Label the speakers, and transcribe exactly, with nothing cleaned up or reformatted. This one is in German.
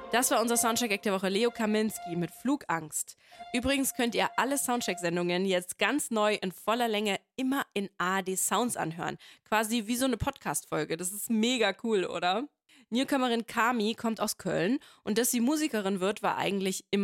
Speaker 1: Das war unser Soundcheck-Act der Woche, Leo Kaminski mit Flugangst. Übrigens könnt ihr alle Soundcheck-Sendungen jetzt ganz neu in voller Länge immer in A R D Sounds anhören. Quasi wie so eine Podcast-Folge. Das ist mega cool, oder? Newcomerin Kami kommt aus Köln und dass sie Musikerin wird, war eigentlich immer